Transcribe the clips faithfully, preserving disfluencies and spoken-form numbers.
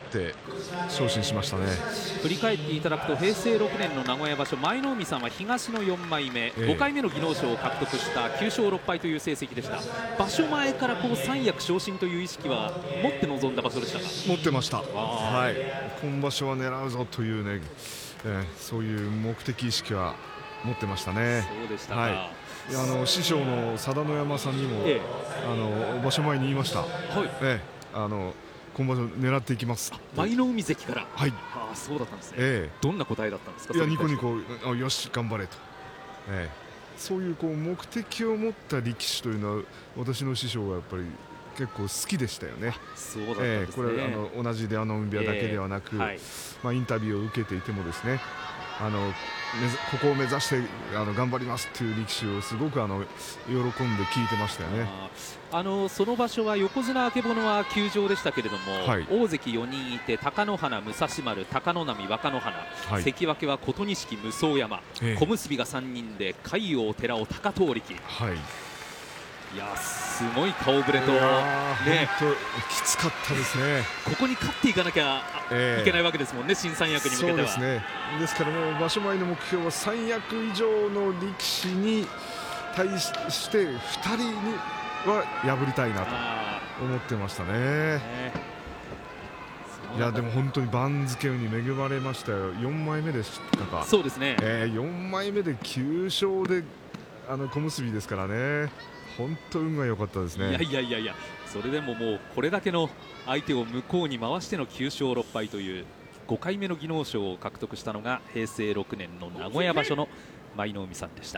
って昇進しましたね。 振り返っていただくと平成ろくねんの名古屋場所、舞の海さんは東のよんまいめ、ええ、ごかいめの技能賞を獲得したきゅうしょうろっぱいという成績でした。場所前からこう三役昇進という意識は持って臨んだ場所でしたか？ 持ってました。はい、今場所は狙うぞというね、えー、そういう目的意識は持ってましたね。 そうでしたか。 はい、いやあの師匠の佐田の山さんにも、ええ、あの場所前に言いました。はい、ええ、あの今場所狙っていきます。 舞の海関から。 はい。 ああ、そうだったんですね。 ええ、 どんな答えだったんですか？ いやニコニコ、よし頑張れと。ええ、そういうこう目的を持った力士というのは私の師匠はやっぱり結構好きでしたよね。 そうだったんですね。えー、 これあの同じ出羽海部屋だけではなく、えーはい、まあ、インタビューを受けていてもですね、あのここを目指してあの頑張りますっていう力士をすごくあの喜んで聞いてましたよね。 あのその場所は横綱曙は休場でしたけれども、はい、大関よにんいて貴乃花、武蔵丸、貴ノ浪、若乃花、はい、関脇は琴錦、武双山、えー、小結がさんにんで海王、寺尾、貴闘力。はい、いやすごい顔ぶれと、ね、 きつかったですね。 ここに勝っていかなきゃいけないわけですもんね、えー、新三役に向けては。 そうですね。ですからもう場所前の目標は三役以上の力士に対してふたりには破りたいなと思ってましたね。えー、いやでも本当に番付に恵まれましたよ。よんまいめでしたか。 そうですね、 えー、よんまいめできゅうしょうであの小結ですからね。本当運が良かったですね。 いやいやいやいや、それでももうこれだけの相手を向こうに回してのきゅうしょうろっぱいというごかいめの技能賞を獲得したのが平成ろくねんの名古屋場所の舞の海さんでした。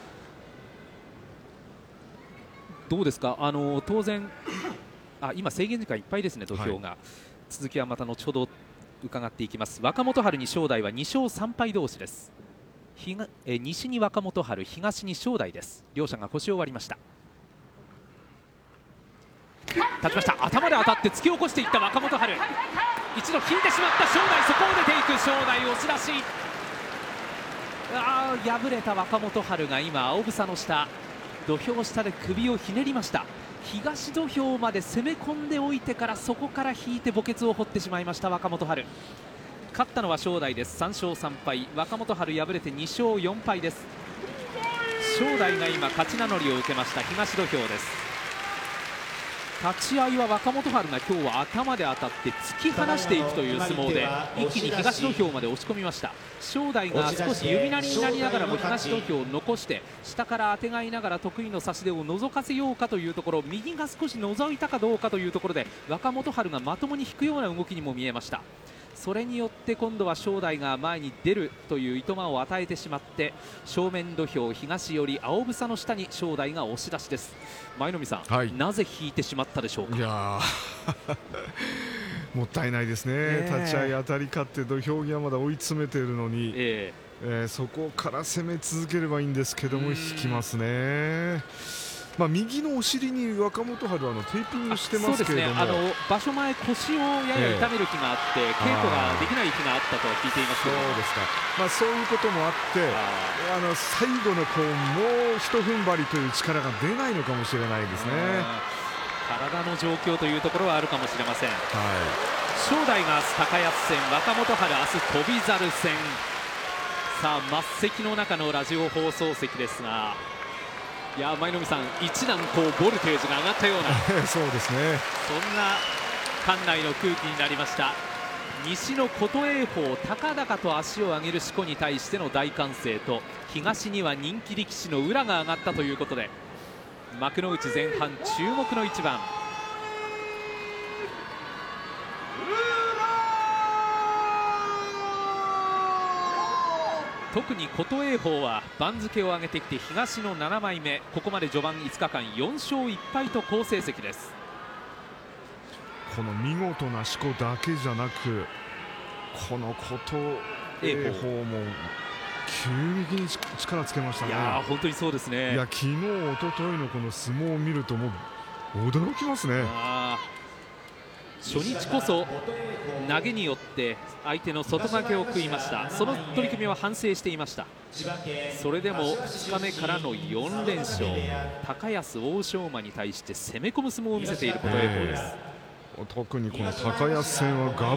どうですか、あの当然あ今制限時間いっぱいですね、土俵が、はい、続きはまた後ほど伺っていきます。若元春に正代はにしょうさんぱい同士です。ひがえ西に若元春、東に正代です。両者が腰を割りました。立ちました。頭で当たって突き起こしていった若元春、一度引いてしまった正代、そこを出ていく正代、押し出し。あー、敗れた若元春が今青房の下、土俵下で首をひねりました。東土俵まで攻め込んでおいてからそこから引いて墓穴を掘ってしまいました若元春。勝ったのは正代です。さんしょうさんぱい、若元春敗れてにしょうよんぱいです。正代が今勝ち名乗りを受けました東土俵です。立ち合いは若元春が今日は頭で当たって突き放していくという相撲で一気に東土俵まで押し込みました。正代が少し弓なりになりながらも東土俵を残して下からあてがいながら得意の差し手を覗かせようかというところ、右が少し覗いたかどうかというところで若元春がまともに引くような動きにも見えました。それによって今度は正代が前に出るといういとまを与えてしまって正面土俵東寄り青房の下に正代が押し出しです。舞の海さん、はい、なぜ引いてしまったでしょうか。 いやもったいないですね、えー、立ち合い当たり勝って土俵際まで追い詰めているのに、えーえー、そこから攻め続ければいいんですけども引きますね。まあ、右のお尻に若元春はあのテーピングしてますけれども、 そうですね、あの場所前腰をやや痛める日があって、えー、稽古ができない日があったとは聞いていますけど、 そうですか、まあ、そういうこともあってあの最後のこうもうひと踏ん張りという力が出ないのかもしれないですね。 体の状況というところはあるかもしれません。はい、正代が明日高安戦、若元春明日翔猿戦。さあ末席の中のラジオ放送席ですが、いや舞の海さん、一段こうボルテージが上がったようなそうですね、 そんな館内の空気になりました。西の琴恵峰、高々と足を上げるしこに対しての大歓声と、東には人気力士の宇良が上がったということで、幕内前半注目の一番。特に琴恵峰は番付を上げてきて東のななまいめ、ここまで序盤いつかかんよんしょういっぱいと好成績です。 この見事なしこだけじゃなく、この琴恵峰も急激に力つけましたね。 いや本当にそうですね。 いや昨日一昨日のこの相撲を見るともう驚きますね。 あ初日こそ投げによって相手の外掛けを食いました。その取り組みは反省していました。それでもふつかめからのよんれんしょう、高安、欧勝馬に対して攻め込む相撲を見せている琴恵峰です。 特にこの高安戦はガ